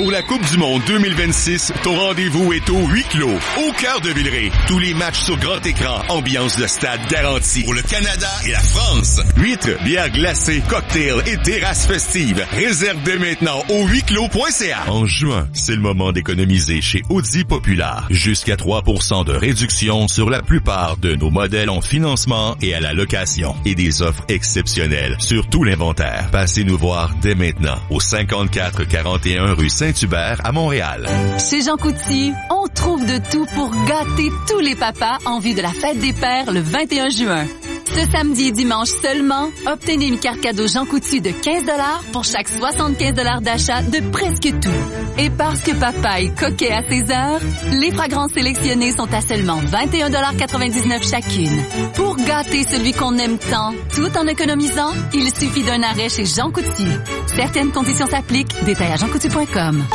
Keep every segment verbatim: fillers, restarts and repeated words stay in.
Pour la Coupe du Monde deux mille vingt-six, ton rendez-vous est au huis clos, au cœur de Villeray. Tous les matchs sur grand écran, ambiance de stade garantie. Pour le Canada et la France. Huîtres, bières glacées, cocktails et terrasses festives. Réserve dès maintenant au huis clos point c a. En juin, c'est le moment d'économiser chez Audi Populaire. Jusqu'à trois pour cent de réduction sur la plupart de nos modèles en financement et à la location. Et des offres exceptionnelles sur tout l'inventaire. Passez nous voir dès maintenant au cinquante-quatre quarante et un rue Saint-Hubert à Montréal. Chez Jean Coutu, on trouve de tout pour gâter tous les papas en vue de la fête des pères le vingt et un juin. Ce samedi et dimanche seulement, obtenez une carte cadeau Jean Coutu de quinze dollars pour chaque soixante-quinze dollars d'achat de presque tout. Et parce que papa est coquet à ses heures, les fragrances sélectionnées sont à seulement vingt et un dollars quatre-vingt-dix-neuf chacune. Pour gâter celui qu'on aime tant, tout en économisant, il suffit d'un arrêt chez Jean Coutu. Certaines conditions s'appliquent. Détail à jean coutu point com.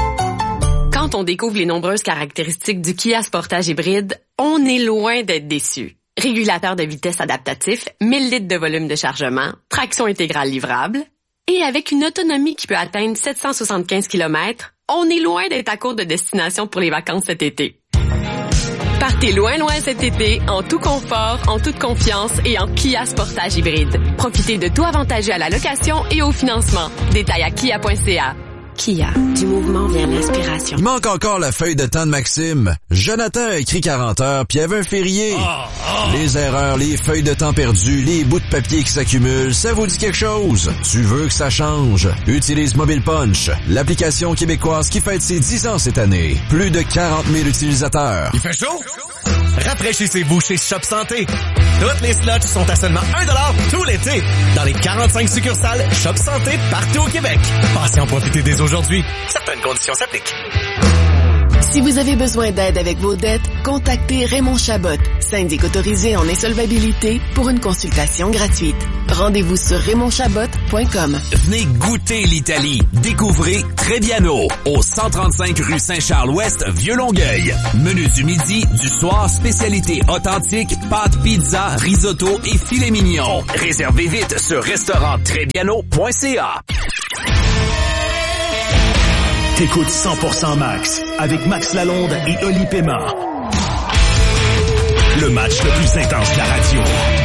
Quand on découvre les nombreuses caractéristiques du Kia Sportage hybride, on est loin d'être déçu. Régulateur de vitesse adaptatif, mille litres de volume de chargement, traction intégrale livrable, et avec une autonomie qui peut atteindre sept cent soixante-quinze kilomètres, on est loin d'être à court de destination pour les vacances cet été. Partez loin loin cet été, en tout confort, en toute confiance et en Kia Sportage hybride. Profitez de tout avantageux à la location et au financement. Détail à kia point c a. Kia, du mouvement vient l'inspiration. Il manque encore la feuille de temps de Maxime. Jonathan a écrit quarante heures, puis il y avait un férié. Oh, oh. Les erreurs, les feuilles de temps perdues, les bouts de papier qui s'accumulent, ça vous dit quelque chose? Tu veux que ça change? Utilise Mobile Punch, l'application québécoise qui fête ses dix ans cette année. Plus de quarante mille utilisateurs. Il fait chaud? Rafraîchissez-vous chez Shop Santé. Toutes les slots sont à seulement un dollar tout l'été. Dans les quarante-cinq succursales Shop Santé partout au Québec. Passez en profiter dès aujourd'hui. Certaines conditions s'appliquent. Si vous avez besoin d'aide avec vos dettes, contactez Raymond Chabot, syndic autorisé en insolvabilité, pour une consultation gratuite. Rendez-vous sur raymond chabot point com. Venez goûter l'Italie. Découvrez Trebbiano, au cent trente-cinq rue Saint-Charles-Ouest, Vieux-Longueuil. Menu du midi, du soir, spécialité authentique, pâtes, pizza, risotto et filet mignon. Réservez vite sur restaurant trebbiano point c a. T'écoutes cent pour cent Max avec Max Lalonde et Oli Pema. Le match le plus intense de la radio.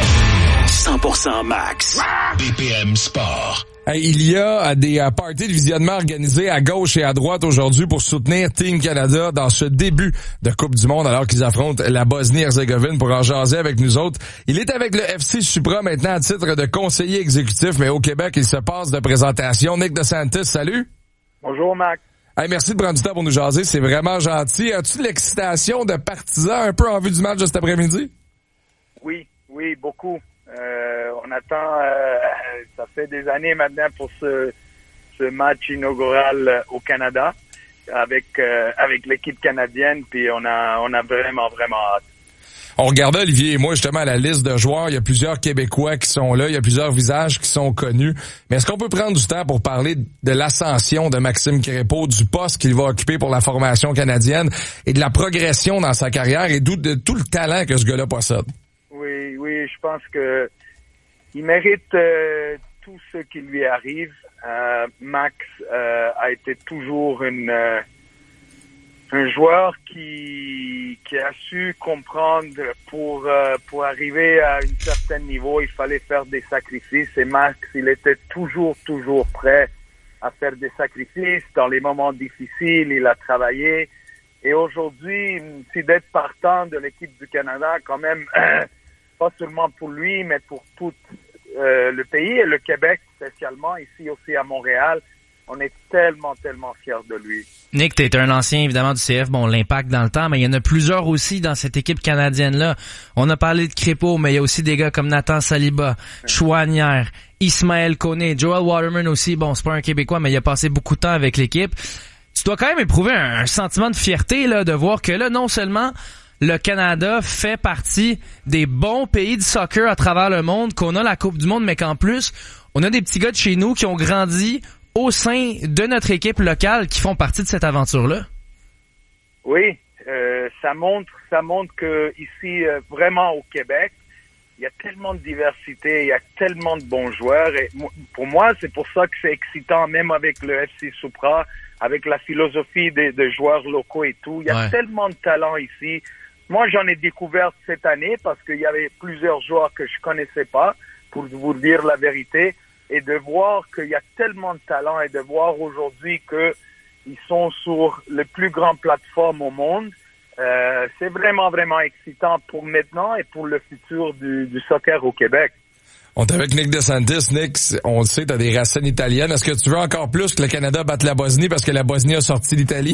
cent pour cent Max. B P M Sport. Il y a des parties de visionnement organisées à gauche et à droite aujourd'hui pour soutenir Team Canada dans ce début de Coupe du Monde alors qu'ils affrontent la Bosnie-Herzégovine. Pour en jaser avec nous autres, il est avec le F C Supra maintenant à titre de conseiller exécutif, mais au Québec, il se passe de présentation. Nick DeSantis, salut. Bonjour, Max. Hey, merci de prendre du temps pour nous jaser, c'est vraiment gentil. As-tu de l'excitation de partisan un peu en vue du match de cet après-midi? Oui, oui, beaucoup. Euh, on attend, euh, ça fait des années maintenant pour ce, ce match inaugural au Canada avec euh, avec l'équipe canadienne, puis on a on a vraiment vraiment hâte. On regardait, Olivier et moi, justement, la liste de joueurs. Il y a plusieurs Québécois qui sont là. Il y a plusieurs visages qui sont connus. Mais est-ce qu'on peut prendre du temps pour parler de l'ascension de Maxime Crépeau, du poste qu'il va occuper pour la formation canadienne et de la progression dans sa carrière et de tout le talent que ce gars-là possède? Oui, oui, je pense que il mérite euh, tout ce qui lui arrive. Euh, Max euh, a été toujours une... Euh, un joueur qui qui a su comprendre pour euh, pour arriver à un certain niveau, il fallait faire des sacrifices. Et Max, il était toujours toujours prêt à faire des sacrifices dans les moments difficiles. Il a travaillé. Et aujourd'hui, c'est d'être partant de l'équipe du Canada, quand même, euh, pas seulement pour lui, mais pour tout euh, le pays et le Québec spécialement, ici aussi à Montréal. On est tellement, tellement fiers de lui. Nick, t'es un ancien, évidemment, du C F, bon, l'impact dans le temps, mais il y en a plusieurs aussi dans cette équipe canadienne-là. On a parlé de Crépeau, mais il y a aussi des gars comme Nathan Saliba, Chouanière, Ismaël Koné, Joel Waterman aussi. Bon, c'est pas un Québécois, mais il a passé beaucoup de temps avec l'équipe. Tu dois quand même éprouver un, un sentiment de fierté, là, de voir que là, non seulement le Canada fait partie des bons pays de soccer à travers le monde, qu'on a la Coupe du Monde, mais qu'en plus, on a des petits gars de chez nous qui ont grandi au sein de notre équipe locale qui font partie de cette aventure-là? Oui, euh, ça montre, ça montre que ici, euh, vraiment au Québec, il y a tellement de diversité, il y a tellement de bons joueurs. Et pour moi, c'est pour ça que c'est excitant, même avec le F C Supra, avec la philosophie de, de joueurs locaux et tout. Il y a ouais. tellement de talent ici. Moi, j'en ai découvert cette année parce qu'il y avait plusieurs joueurs que je connaissais pas, pour vous dire la vérité. Et de voir qu'il y a tellement de talent et de voir aujourd'hui que ils sont sur les plus grandes plateformes au monde, euh, c'est vraiment, vraiment excitant pour maintenant et pour le futur du, du soccer au Québec. On est avec Nick DeSantis. Nick, on le sait, t'as des racines italiennes. Est-ce que tu veux encore plus que le Canada batte la Bosnie parce que la Bosnie a sorti l'Italie?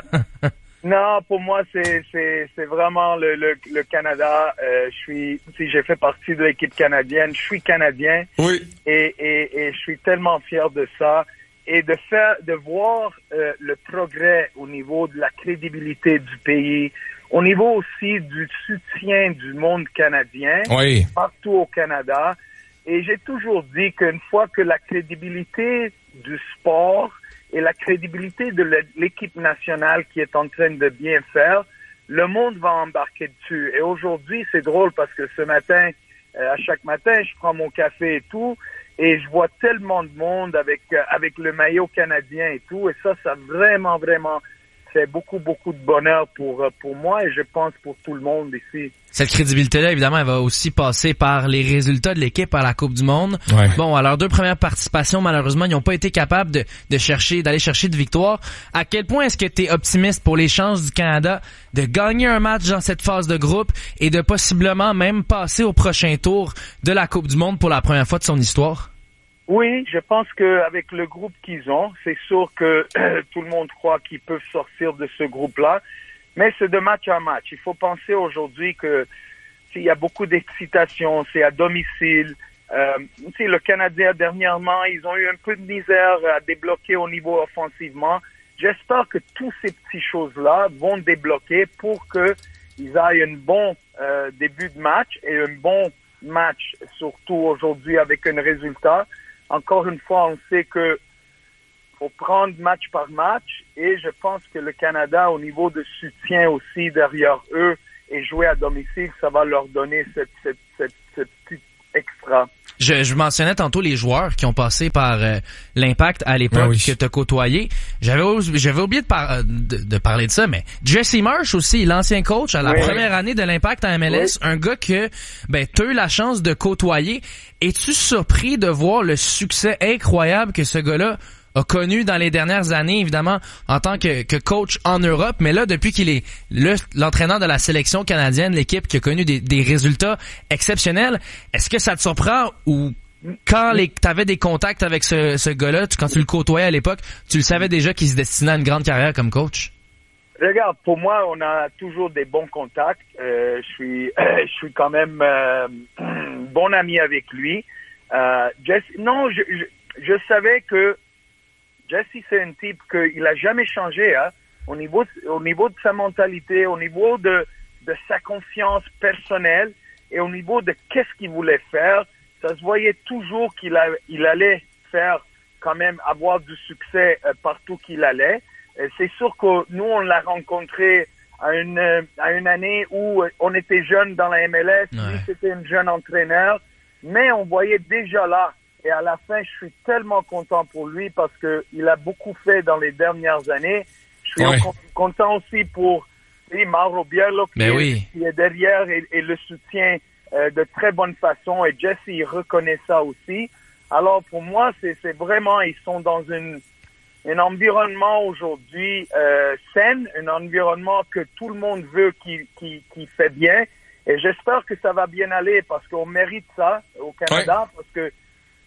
Non, pour moi, c'est c'est c'est vraiment le le, le Canada. Euh, je suis, si j'ai fait partie de l'équipe canadienne, je suis Canadien. Oui. Et et et je suis tellement fier de ça et de faire, de voir euh, le progrès au niveau de la crédibilité du pays, au niveau aussi du soutien du monde canadien, oui. partout au Canada. Et j'ai toujours dit qu'une fois que la crédibilité du sport et la crédibilité de l'équipe nationale qui est en train de bien faire, le monde va embarquer dessus. Et aujourd'hui, c'est drôle parce que ce matin, euh, à chaque matin, je prends mon café et tout, et je vois tellement de monde avec euh, avec le maillot canadien et tout, et ça, ça vraiment, vraiment fait beaucoup, beaucoup de bonheur pour pour moi et je pense pour tout le monde ici. Cette crédibilité-là, évidemment, elle va aussi passer par les résultats de l'équipe à la Coupe du Monde. Ouais. Bon, à leurs deux premières participations, malheureusement, ils n'ont pas été capables de, de chercher, d'aller chercher de victoire. À quel point est-ce que tu es optimiste pour les chances du Canada de gagner un match dans cette phase de groupe et de possiblement même passer au prochain tour de la Coupe du Monde pour la première fois de son histoire? Oui, je pense qu'avec le groupe qu'ils ont, c'est sûr que tout le monde croit qu'ils peuvent sortir de ce groupe-là. Mais c'est de match à match. Il faut penser aujourd'hui que s'il y a beaucoup d'excitation, c'est à domicile. Euh, le Canadien, dernièrement, ils ont eu un peu de misère à débloquer au niveau offensivement. J'espère que tous ces petites choses-là vont débloquer pour qu'ils aient un bon euh, début de match et un bon match, surtout aujourd'hui avec un résultat. Encore une fois, on sait que faut prendre match par match et je pense que le Canada, au niveau de soutien aussi derrière eux et jouer à domicile, ça va leur donner cette, cette, cette, cette petite extra. Je, je mentionnais tantôt les joueurs qui ont passé par euh, l'Impact à l'époque ah oui. que tu as côtoyé. J'avais, j'avais oublié de, par, de, de parler de ça, mais Jesse Marsh aussi, l'ancien coach à la oui. première année de l'Impact à M L S, oui. un gars que ben tu as eu la chance de côtoyer. Es-tu surpris de voir le succès incroyable que ce gars-là a connu dans les dernières années, évidemment, en tant que, que coach en Europe, mais là, depuis qu'il est le, l'entraîneur de la sélection canadienne, l'équipe qui a connu des, des résultats exceptionnels, est-ce que ça te surprend ou quand les, t'avais des contacts avec ce, ce gars-là, tu, quand tu le côtoyais à l'époque, tu le savais déjà qu'il se destinait à une grande carrière comme coach? Regarde, pour moi, on a toujours des bons contacts. Euh, je suis, je suis quand même euh, bon ami avec lui. Euh, Jesse, non, je, je, je savais que Jesse, c'est un type qu'il a jamais changé, hein, au niveau, au niveau de sa mentalité, au niveau de, de sa confiance personnelle et au niveau de qu'est-ce qu'il voulait faire. Ça se voyait toujours qu'il a, il allait faire quand même avoir du succès euh, partout qu'il allait. Et c'est sûr que nous, on l'a rencontré à une, à une année où on était jeune dans la M L S. Ouais. Lui, c'était un jeune entraîneur, mais on voyait déjà là. Et à la fin, je suis tellement content pour lui parce que il a beaucoup fait dans les dernières années. Je suis ouais. content aussi pour oui, Mauro Biello qui, oui. qui est derrière et, et le soutien euh, de très bonne façon. Et Jesse, il reconnaît ça aussi. Alors pour moi, c'est, c'est vraiment, ils sont dans une, un environnement aujourd'hui euh, sain, un environnement que tout le monde veut qui, qui, qui fait bien. Et j'espère que ça va bien aller parce qu'on mérite ça au Canada ouais. parce que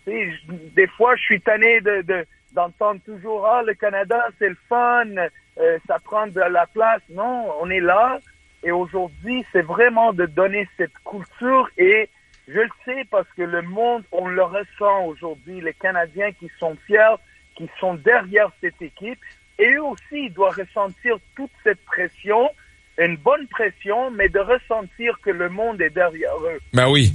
des fois, je suis tanné de, de, d'entendre toujours « Ah, le Canada, c'est le fun, euh, ça prend de la place. » Non, on est là et aujourd'hui, c'est vraiment de donner cette culture et je le sais parce que le monde, on le ressent aujourd'hui, les Canadiens qui sont fiers, qui sont derrière cette équipe et eux aussi, ils doivent ressentir toute cette pression, une bonne pression, mais de ressentir que le monde est derrière eux. Ben oui.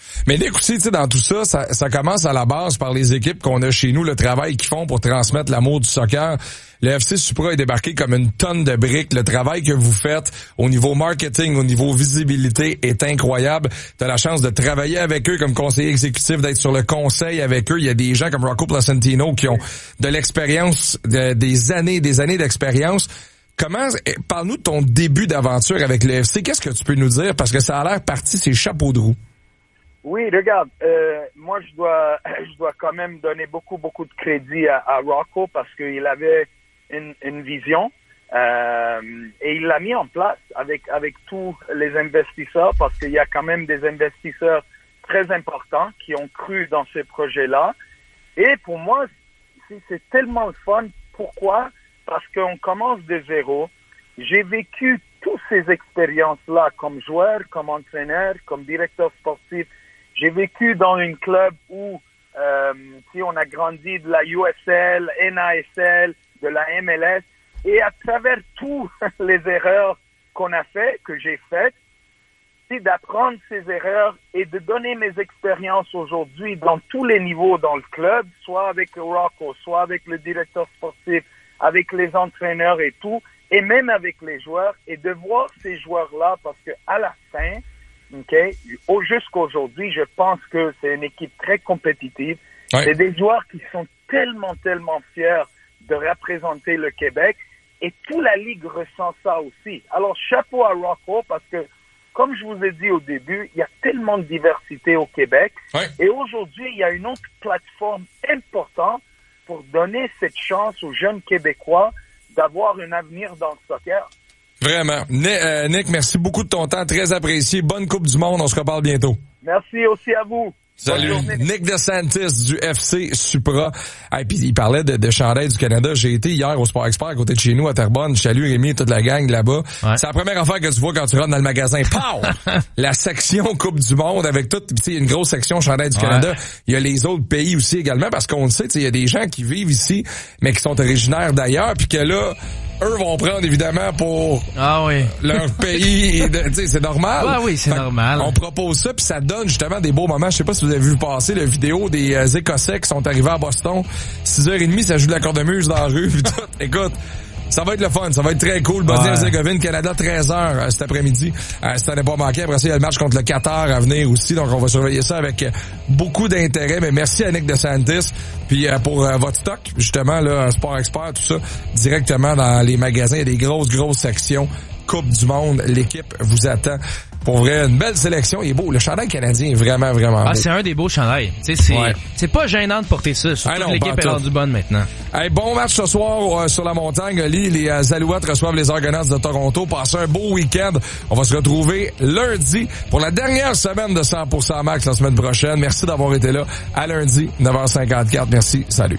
Mais Nick aussi, tu sais, dans tout ça, ça, ça commence à la base par les équipes qu'on a chez nous, le travail qu'ils font pour transmettre l'amour du soccer. Le F C Supra est débarqué comme une tonne de briques. Le travail que vous faites au niveau marketing, au niveau visibilité est incroyable. Tu as la chance de travailler avec eux comme conseiller exécutif, d'être sur le conseil avec eux. Il y a des gens comme Rocco Placentino qui ont de l'expérience, de, des années, des années d'expérience. Comment, parle-nous de ton début d'aventure avec le F C. Qu'est-ce que tu peux nous dire? Parce que ça a l'air parti, c'est chapeau de roue. Oui, regarde, euh, moi je dois je dois quand même donner beaucoup beaucoup de crédit à, à Rocco parce qu'il avait une, une vision euh, et il l'a mis en place avec avec tous les investisseurs parce qu'il y a quand même des investisseurs très importants qui ont cru dans ces projets-là. Et pour moi, c'est, c'est tellement le fun. Pourquoi? Parce qu'on commence de zéro. J'ai vécu toutes ces expériences-là comme joueur, comme entraîneur, comme directeur sportif. J'ai vécu dans un club où euh, si on a grandi de la U S L, N A S L, de la M L S, et à travers toutes les erreurs qu'on a fait, que j'ai faites, c'est d'apprendre ces erreurs et de donner mes expériences aujourd'hui dans tous les niveaux dans le club, soit avec Rocco, soit avec le directeur sportif, avec les entraîneurs et tout, et même avec les joueurs, et de voir ces joueurs-là, parce que à la fin, OK, jusqu'aujourd'hui, je pense que c'est une équipe très compétitive. Ouais. C'est des joueurs qui sont tellement, tellement fiers de représenter le Québec, et toute la Ligue ressent ça aussi. Alors, chapeau à Rocco, parce que, comme je vous ai dit au début, il y a tellement de diversité au Québec, ouais. Et aujourd'hui, il y a une autre plateforme importante pour donner cette chance aux jeunes Québécois d'avoir un avenir dans le soccer. Vraiment. Nick, merci beaucoup de ton temps, très apprécié. Bonne Coupe du Monde, on se reparle bientôt. Merci aussi à vous. Salut. Nick DeSantis du F C Supra. Et puis il parlait de, de chandail du Canada. J'ai été hier au Sport Expert à côté de chez nous à Terrebonne. Salut Rémi et toute la gang là-bas. Ouais. C'est la première affaire que tu vois quand tu rentres dans le magasin. Pow! La section Coupe du Monde avec toute, tu sais, une grosse section chandail du ouais. Canada. Il y a les autres pays aussi également parce qu'on le sait, tu sais, il y a des gens qui vivent ici mais qui sont originaires d'ailleurs puis que là eux vont prendre évidemment pour ah oui. leur pays. Tu sais, c'est normal. Ah oui, c'est fait normal. On propose ça puis ça donne justement des beaux moments. Je sais pas si vous avez vu passer la vidéo des euh, Écossais qui sont arrivés à Boston. six heures trente, ça joue de la cornemuse dans la rue. Pis tout. Écoute, ça va être le fun. Ça va être très cool. Bosnie-Herzégovine, Canada, treize heures euh, cet après-midi. Euh, si t'en as pas manqué, après ça, il y a le match contre le Qatar à venir aussi. Donc, on va surveiller ça avec euh, beaucoup d'intérêt. Mais merci à Nick DeSantis. Puis euh, pour euh, votre stock, justement, là, Sport Expert, tout ça, directement dans les magasins. Il y a des grosses, grosses sections. Coupe du Monde. L'équipe vous attend. Pour vrai, une belle sélection. Il est beau. Le chandail canadien est vraiment, vraiment beau. Ah, c'est un des beaux chandails. Tu sais, c'est, ouais. c'est pas gênant de porter ça. Surtout ah non, que l'équipe est rendue bonne maintenant. Hey, bon match ce soir euh, sur la montagne. Oli, les euh, Alouettes reçoivent les Argonauts de Toronto. Passez un beau week-end. On va se retrouver lundi pour la dernière semaine de cent pour cent Max la semaine prochaine. Merci d'avoir été là. À lundi, neuf heures cinquante-quatre. Merci. Salut.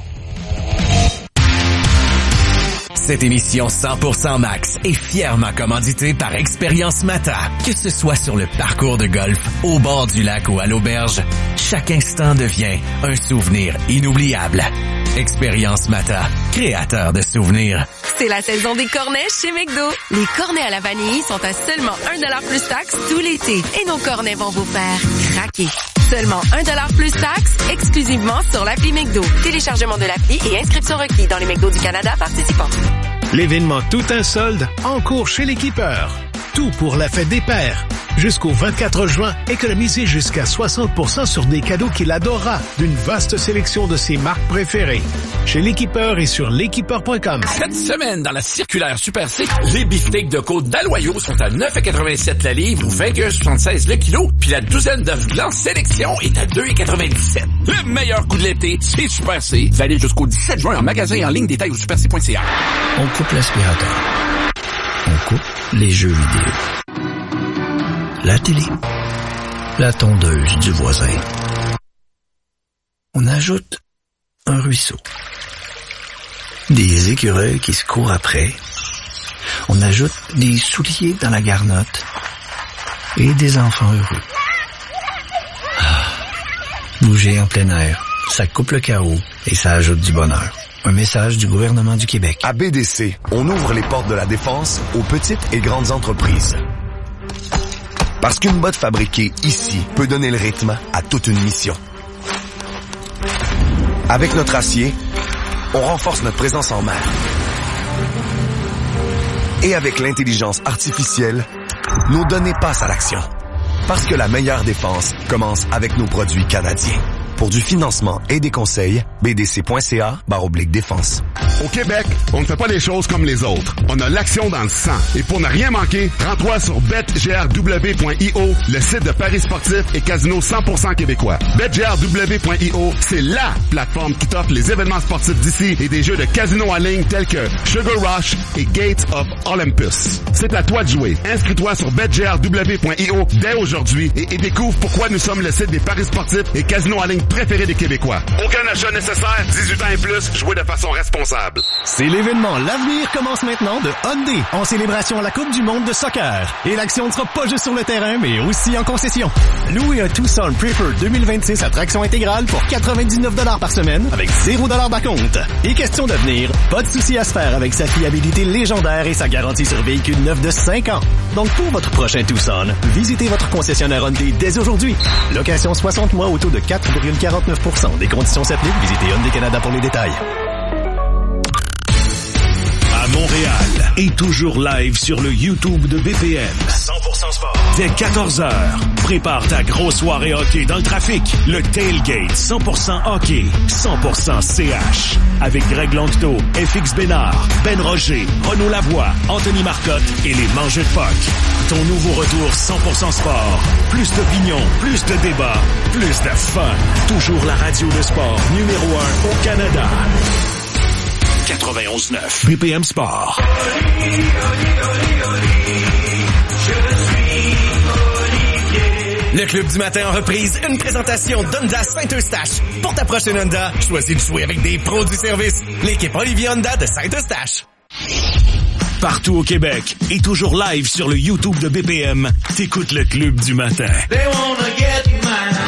Cette émission cent pour cent Max est fièrement commanditée par Expérience Mata. Que ce soit sur le parcours de golf, au bord du lac ou à l'auberge, chaque instant devient un souvenir inoubliable. Expérience Mata, créateur de souvenirs. C'est la saison des cornets chez McDo. Les cornets à la vanille sont à seulement un dollar plus taxe tout l'été. Et nos cornets vont vous faire craquer. Seulement un dollar plus taxe, exclusivement sur l'appli McDo. Téléchargement de l'appli et inscription requis dans les McDo du Canada participants. L'événement Tout un solde en cours chez l'Équipeur. Tout pour la fête des pères. Jusqu'au vingt-quatre juin, économisez jusqu'à soixante pour cent sur des cadeaux qu'il adorera d'une vaste sélection de ses marques préférées. Chez l'Équipeur et sur l'équipeur point com. Cette semaine, dans la circulaire Super C, les beefsteaks de côte d'Aloyau sont à neuf quatre-vingt-sept la livre ou vingt et un soixante-seize le kilo, puis la douzaine d'œufs blancs sélection est à deux quatre-vingt-dix-sept. Le meilleur coup de l'été, c'est Super C. Valide jusqu'au dix-sept juin en magasin et en ligne, détail au super c point c a. On coupe l'aspirateur. On coupe les jeux vidéo. La télé. La tondeuse du voisin. On ajoute un ruisseau. Des écureuils qui se courent après. On ajoute des souliers dans la garnotte. Et des enfants heureux. Ah, bouger en plein air, ça coupe le chaos et ça ajoute du bonheur. Un message du gouvernement du Québec. À B D C, on ouvre les portes de la défense aux petites et grandes entreprises. Parce qu'une botte fabriquée ici peut donner le rythme à toute une mission. Avec notre acier, on renforce notre présence en mer. Et avec l'intelligence artificielle, nos données passent à l'action. Parce que la meilleure défense commence avec nos produits canadiens. Pour du financement et des conseils, b d c point c a barre oblique défense. Au Québec, on ne fait pas les choses comme les autres. On a l'action dans le sang. Et pour ne rien manquer, rends-toi sur bet g r w point i o, le site de paris sportifs et casino cent pour cent québécois. bet g r w point i o, c'est LA plateforme qui t'offre les événements sportifs d'ici et des jeux de casino en ligne tels que Sugar Rush et Gates of Olympus. C'est à toi de jouer. Inscris-toi sur bet g r w point i o dès aujourd'hui et, et découvre pourquoi nous sommes le site des paris sportifs et casinos en ligne préféré des Québécois. Aucun achat nécessaire, dix-huit ans et plus, jouez de façon responsable. C'est l'événement L'avenir commence maintenant de Hyundai en célébration à la Coupe du monde de soccer. Et l'action ne sera pas juste sur le terrain, mais aussi en concession. Louez un Tucson Preferred deux mille vingt-six à traction intégrale pour quatre-vingt-dix-neuf dollars par semaine avec zéro dollar d'acompte. Et question d'avenir, pas de souci à se faire avec sa fiabilité légendaire et sa garantie sur véhicule neuf de cinq ans. Donc pour votre prochain Tucson, visitez votre concessionnaire Hyundai dès aujourd'hui. Location soixante mois au taux de quatre virgule quarante-neuf pour cent. Des conditions s'appliquent. Visitez Hyundai Canada pour les détails. À Montréal et toujours live sur le YouTube de B P M. cent pour cent sport. Dès quatorze heures, prépare ta grosse soirée hockey dans le trafic. Le Tailgate cent pour cent hockey, cent pour cent C H. Avec Greg Langto, F X Bénard, Ben Roger, Renaud Lavoie, Anthony Marcotte et les Mangeux de Puck. Ton nouveau retour cent pour cent sport. Plus d'opinion, plus de débats, plus de fun. Toujours la radio de sport numéro un au Canada. quatre-vingt-onze neuf B P M Sport. Le Club du matin en reprise, une présentation d'Honda Saint-Eustache. Pour ta prochaine Honda, choisis de jouer avec des pros du service. L'équipe Olivier Honda de Saint-Eustache. Partout au Québec et toujours live sur le YouTube de B P M, t'écoutes le Club du matin. They wanna get mine.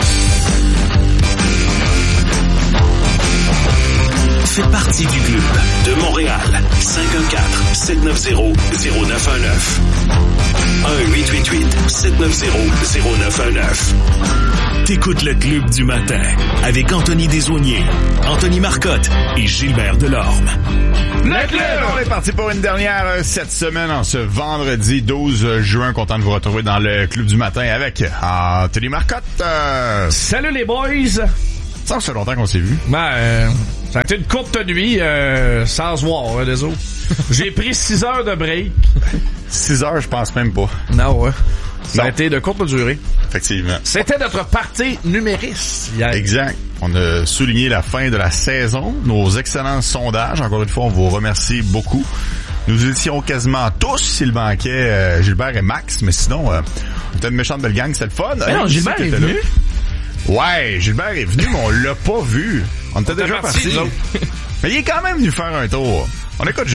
Fais partie du club de Montréal. cinq un quatre, sept neuf zéro, zéro neuf un neuf. un huit huit huit, sept neuf zéro, zéro neuf un neuf. T'écoutes le Club du matin avec Anthony Desaulniers, Anthony Marcotte et Gilbert Delorme. Le club! On est parti pour une dernière euh, cette semaine, en ce vendredi douze juin. Content de vous retrouver dans le Club du matin avec Anthony Marcotte. Euh... Salut les boys! Ça fait longtemps qu'on s'est vu. Ben, euh, ça a été une courte nuit euh, sans se voir, hein, désolé. J'ai pris six heures de break. six heures, je pense même pas. Non, ouais. Ça a été de courte durée. Effectivement. C'était notre partie numériste hier. Exact. On a souligné la fin de la saison, nos excellents sondages. Encore une fois, on vous remercie beaucoup. Nous étions quasiment tous, s'il manquait euh, Gilbert et Max, mais sinon, euh, on était une méchante belle gang, c'était le fun. Mais non, hey, Gilbert est venu. Là. Ouais, Gilbert est venu, mais on l'a pas vu. On était on déjà partis. parti. Mais il est quand même venu faire un tour. On écoute